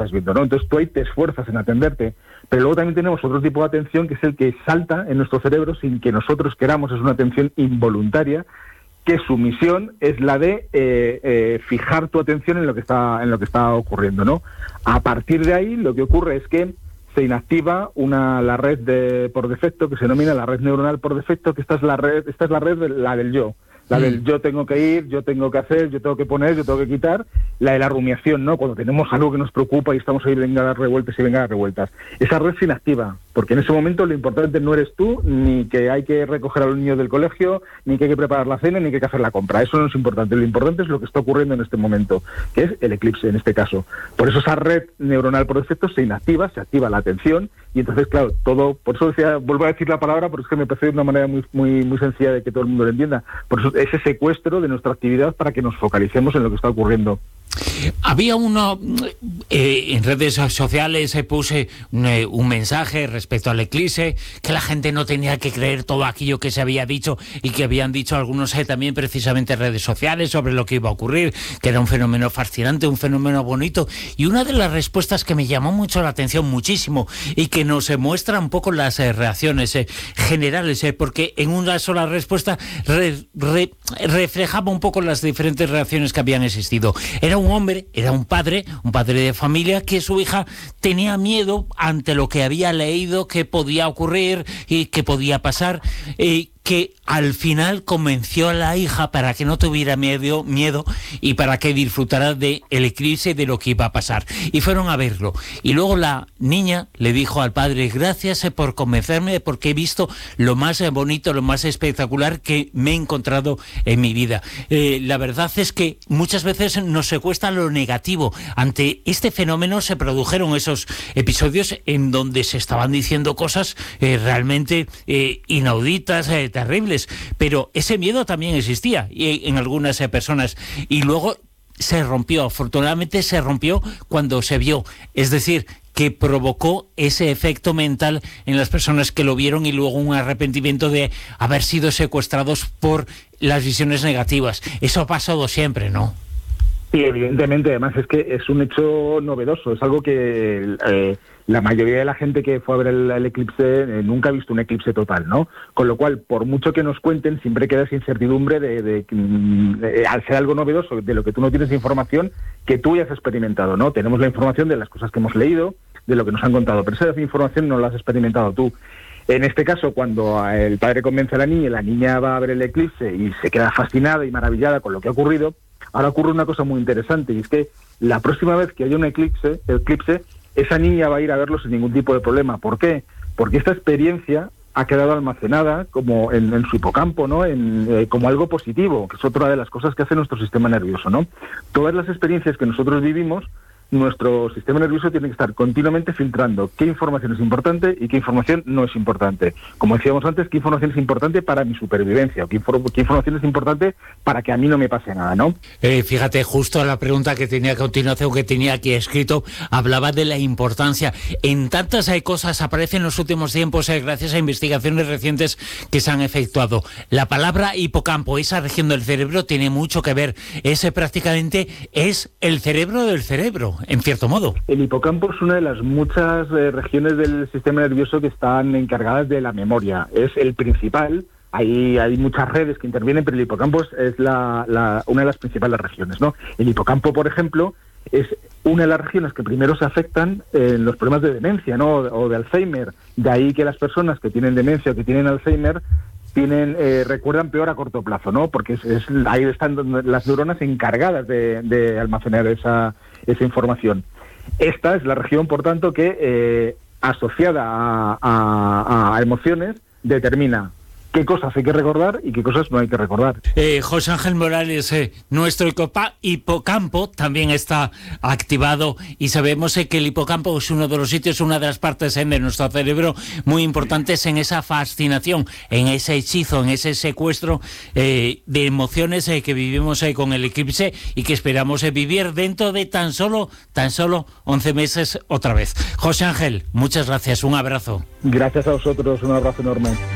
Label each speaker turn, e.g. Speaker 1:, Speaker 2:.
Speaker 1: estás viendo, ¿no? Entonces tú ahí te esfuerzas en atenderte, pero luego también tenemos otro tipo de atención que es el que salta en nuestro cerebro sin que nosotros queramos, es una atención involuntaria, que su misión es la de fijar tu atención en lo que está ocurriendo, ¿no? A partir de ahí lo que ocurre es que se inactiva la red por defecto, que se denomina la red neuronal por defecto, que esta es la red la del yo. La del yo tengo que ir, yo tengo que hacer, yo tengo que poner, yo tengo que quitar. La de la rumiación, ¿no? Cuando tenemos algo que nos preocupa y estamos ahí, venga a dar revueltas y venga a dar revueltas. Esa red se inactiva, porque en ese momento lo importante no eres tú, ni que hay que recoger a los niños del colegio, ni que hay que preparar la cena, ni que hay que hacer la compra. Eso no es importante. Lo importante es lo que está ocurriendo en este momento, que es el eclipse en este caso. Por eso esa red neuronal por defecto se inactiva, se activa la atención, y entonces, claro, todo, por eso decía, vuelvo a decir la palabra, porque es que me parece de una manera muy sencilla de que todo el mundo lo entienda. Por eso ese secuestro de nuestra actividad para que nos focalicemos en lo que está ocurriendo.
Speaker 2: Había uno en redes sociales, puse un mensaje respecto al eclipse, que la gente no tenía que creer todo aquello que se había dicho y que habían dicho algunos también precisamente en redes sociales sobre lo que iba a ocurrir, que era un fenómeno fascinante, un fenómeno bonito. Y una de las respuestas que me llamó mucho la atención, muchísimo, y que nos muestra un poco las reacciones generales, porque en una sola respuesta reflejaba un poco las diferentes reacciones que habían existido. Era un hombre, era un padre de familia, que su hija tenía miedo ante lo que había leído que podía ocurrir y que podía pasar, que al final convenció a la hija para que no tuviera miedo y para que disfrutara del eclipse, de lo que iba a pasar. Y fueron a verlo. Y luego la niña le dijo al padre: gracias por convencerme, porque he visto lo más bonito, lo más espectacular que me he encontrado en mi vida. La verdad es que muchas veces nos secuestra lo negativo. Ante este fenómeno se produjeron esos episodios en donde se estaban diciendo cosas realmente inauditas, terribles, pero ese miedo también existía en algunas personas, y luego se rompió, afortunadamente se rompió cuando se vio, es decir, que provocó ese efecto mental en las personas que lo vieron, y luego un arrepentimiento de haber sido secuestrados por las visiones negativas. Eso ha pasado siempre, ¿no?
Speaker 1: Sí, evidentemente, además es que es un hecho novedoso, es algo que la mayoría de la gente que fue a ver el eclipse nunca ha visto un eclipse total, ¿no? Con lo cual, por mucho que nos cuenten, siempre queda esa incertidumbre de al ser algo novedoso, de lo que tú no tienes información, que tú ya has experimentado, ¿no? Tenemos la información de las cosas que hemos leído, de lo que nos han contado, pero esa información no la has experimentado tú. En este caso, cuando el padre convence a la niña va a ver el eclipse y se queda fascinada y maravillada con lo que ha ocurrido. Ahora ocurre una cosa muy interesante, y es que la próxima vez que haya un eclipse, esa niña va a ir a verlo sin ningún tipo de problema. ¿Por qué? Porque esta experiencia ha quedado almacenada como en su hipocampo, ¿no? Como algo positivo, que es otra de las cosas que hace nuestro sistema nervioso, ¿no? Todas las experiencias que nosotros vivimos, nuestro sistema nervioso tiene que estar continuamente filtrando qué información es importante y qué información no es importante. Como decíamos antes, qué información es importante para mi supervivencia, o qué información es importante para que a mí no me pase nada, ¿no?
Speaker 2: Fíjate, justo la pregunta que tenía a continuación, que tenía aquí escrito, hablaba de la importancia. En tantas cosas aparece en los últimos tiempos, gracias a investigaciones recientes que se han efectuado. La palabra hipocampo, esa región del cerebro, tiene mucho que ver. Prácticamente es el cerebro del cerebro, en cierto modo.
Speaker 1: El hipocampo es una de las muchas regiones del sistema nervioso que están encargadas de la memoria. Es el principal. Hay muchas redes que intervienen, pero el hipocampo es una de las principales regiones, ¿no? El hipocampo, por ejemplo, es una de las regiones que primero se afectan en los problemas de demencia, ¿no? O de Alzheimer. De ahí que las personas que tienen demencia o que tienen Alzheimer recuerdan peor a corto plazo, ¿no? Porque ahí están las neuronas encargadas de almacenar esa información. Esta es la región, por tanto, que asociada a emociones determina qué cosas hay que recordar y qué cosas no hay que recordar.
Speaker 2: José Ángel Morales, nuestro hipocampo también está activado, y sabemos que el hipocampo es uno de los sitios, una de las partes de nuestro cerebro muy importantes en esa fascinación, en ese hechizo, en ese secuestro de emociones que vivimos con el eclipse, y que esperamos vivir dentro de tan solo 11 meses otra vez. José Ángel, muchas gracias, un abrazo.
Speaker 1: Gracias a vosotros, un abrazo enorme.